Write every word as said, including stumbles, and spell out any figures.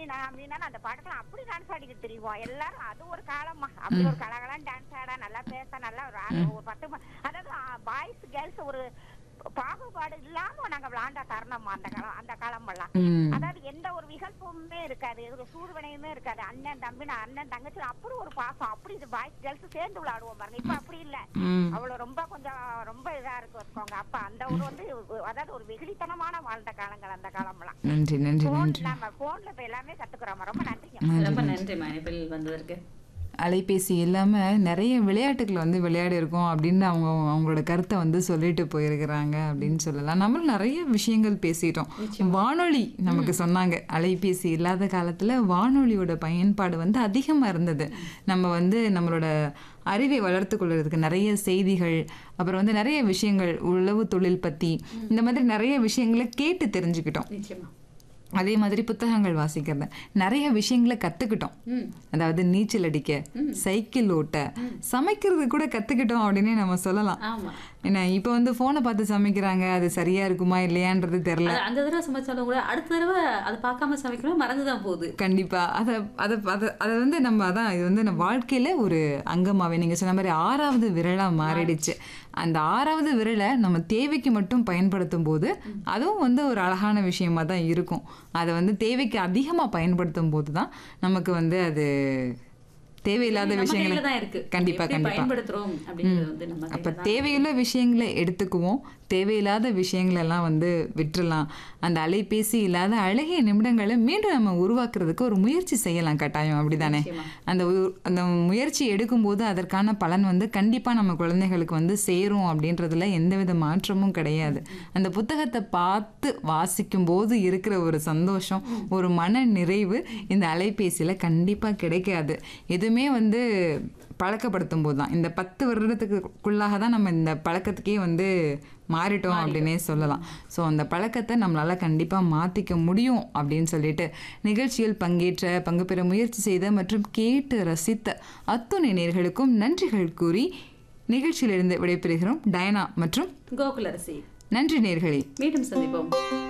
மீனா மீனா அந்த பாட்டுக்கெல்லாம் அப்படி டான்ஸ் ஆடிக்கிட்டு தெரியுவோம் எல்லாரும். அது ஒரு காலம்மா. அப்படி ஒரு கலகலாம் டான்ஸ் ஆட நல்லா பேச நல்லா ஒரு ஆ- ஒரு பத்து ம- அதாவது பாய்ஸ் கேர்ள்ஸ் ஒரு பாகுபாடு இல்லாம நாங்க விளையாண்ட தருணம்மா அந்த காலம் அந்த காலம் எல்லாம். ம். அதாவது எந்த ஒரு விகல்பமுமே இருக்காது, ஒரு சூழ்வினையுமே இருக்காது. அண்ணன் தம்பி நான் அண்ணன் தங்கச்சி அப்படி ஒரு பாசம். அப்படி இது பாய்ஸ் கேர்ள்ஸ் சேர்ந்து விளையாடுவோம் பாருங்க. இப்ப அப்படி இல்ல. ம். அவ்வளவு ரொம்ப கொஞ்சம் ரொம்ப இதா இருக்கு வச்சுக்கோங்க. அப்ப அந்த ஒரு வந்து அதாவது ஒரு வெகுளித்தனமான வாழ்ந்த காலங்கள் அந்த காலம்லாம். நன்றி நன்றி போன் நன்றி நம்ம போன்ல இப்ப எல்லாமே கத்துக்கிறோம். ரொம்ப நன்றிங்க. நன்றி ரொம்ப நன்றி. நன்றி மணிப்பில் வந்ததற்கு. அலைபேசி இல்லாமல் நிறைய விளையாட்டுகள் வந்து விளையாடி இருக்கோம் அப்படின்னு அவங்க அவங்களோட கருத்தை வந்து சொல்லிட்டு போயிருக்கிறாங்க அப்படின்னு சொல்லலாம். நம்மளும் நிறைய விஷயங்கள் பேசிட்டோம். வானொலி நமக்கு சொன்னாங்க, அலைபேசி இல்லாத காலத்தில் வானொலியோட பயன்பாடு வந்து அதிகமாக இருந்தது. நம்ம வந்து நம்மளோட அறிவை வளர்த்து கொள்வதற்கு நிறைய செய்திகள், அப்புறம் வந்து நிறைய விஷயங்கள், உழவு தொழில் பற்றி இந்த மாதிரி நிறைய விஷயங்களை கேட்டு தெரிஞ்சுக்கிட்டோம். நிச்சயமா. அதே மாதிரி புத்தகங்கள் வாசிக்கிறத நிறைய விஷயங்களை கற்றுக்கிட்டோம். ம். அதாவது நீச்சல் அடிக்க, சைக்கிள் ஓட்ட, சமைக்கிறது கூட கற்றுக்கிட்டோம் அப்படின்னே நம்ம சொல்லலாம். ஆமா. ஏன்னா இப்போ வந்து ஃபோனை பார்த்து சமைக்கிறாங்க, அது சரியா இருக்குமா இல்லையான்றது தெரில. அது அந்த தடவை சமைச்சாலும் கூட அடுத்த தடவை அதை பார்க்காம சமைக்கணும், மறந்துதான் போகுது. கண்டிப்பா அதை அதை அதை அதை வந்து நம்ம அதான் இது வந்து நம்ம வாழ்க்கையில ஒரு அங்கமாவே நீங்க சொன்ன மாதிரி ஆறாவது விரலா மாறிடுச்சு. அந்த ஆறாவது விரலை நம்ம தேவைக்கு மட்டும் பயன்படுத்தும் போது அதுவும் வந்து ஒரு அழகான விஷயமா தான் இருக்கும். அதை வந்து தேவைக்கு அதிகமா பயன்படுத்தும் போது தான் நமக்கு வந்து அது தேவையில்லாத நம்ம விஷயங்களை கையில தான் இருக்கு. கண்டிப்பா எப்படி கண்டிப்பா பயன்படுத்துறோம் அப்படிங்கிறது வந்து நம்ம அப்ப கையில தான். தேவையுள்ள விஷயங்களை எடுத்துக்குவோம், தேவையில்லாத விஷயங்களெல்லாம் வந்து விட்டுறலாம். அந்த அலைபேசி இல்லாத அழகிய நிமிடங்களை மீண்டும் நம்ம உருவாக்குறதுக்கு ஒரு முயற்சி செய்யலாம் கட்டாயம், அப்படிதானே? நிச்சயமா. அந்த உ- அந்த முயற்சி எடுக்கும்போது அதற்கான பலன் வந்து கண்டிப்பா நம்ம குழந்தைகளுக்கு வந்து சேரும் அப்படின்றதுல எந்தவித மாற்றமும் கிடையாது. அந்த புத்தகத்தை பார்த்து வாசிக்கும் போது இருக்கிற ஒரு சந்தோஷம், ஒரு மன நிறைவு இந்த அலைபேசியில கண்டிப்பா கிடைக்காது. எதுவுமே வந்து பழக்கப்படுத்தும் போது தான், இந்த பத்து வருடத்துக்குள்ளாக தான் நம்ம இந்த பழக்கத்துக்கே வந்து மாறிட்டோம் அப்படின்னே சொல்லலாம். ஸோ அந்த பழக்கத்தை நம்மளால் கண்டிப்பாக மாற்றிக்க முடியும் அப்படின்னு சொல்லிட்டு நிகழ்ச்சியில் பங்கேற்ற, பங்கு பெற முயற்சி செய்த மற்றும் கேட்டு ரசித்த அத்துணை நேயர்களுக்கும் நன்றிகள் கூறி நிகழ்ச்சியிலிருந்து விடைபெறுகிறோம் டயனா மற்றும் கோகுலரசி. நன்றி நேயர்களே. மீண்டும் சந்திப்போம்.